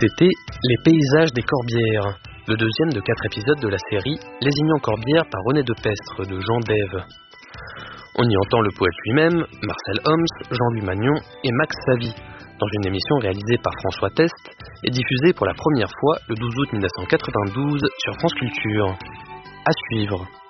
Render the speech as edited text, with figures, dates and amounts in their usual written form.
été Les paysages des Corbières, le deuxième de 4 épisodes de la série Lézignan-Corbières par René Depestre de Jean Dève. On y entend le poète lui-même, Marcel Homs, Jean-Louis Magnon et Max Savy, dans une émission réalisée par François Test et diffusée pour la première fois le 12 août 1992 sur France Culture. À suivre.